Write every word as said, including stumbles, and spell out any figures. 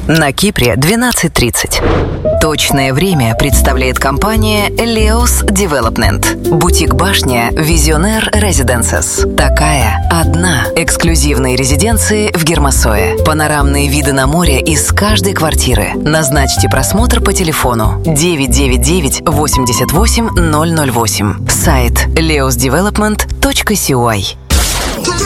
На Кипре двенадцать тридцать. Точное время представляет компания Leos Development. Бутик-башня Visionaire Residences. Такая одна. Эксклюзивные резиденции в Гермосое. Панорамные виды на море из каждой квартиры. Назначьте просмотр по телефону девять девять девять восемьдесят восемь ноль ноль восемь. Сайт leos development точка си ю ай.